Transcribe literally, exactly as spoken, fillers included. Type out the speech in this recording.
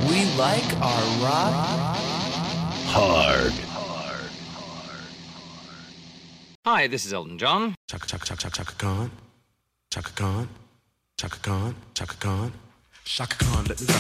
We like our rock hard. Hi, this is Elton John. Chaka chaka chaka chaka chaka Khan. Chaka Khan. Chaka Khan. Chaka Khan. Chaka Khan. Let me rock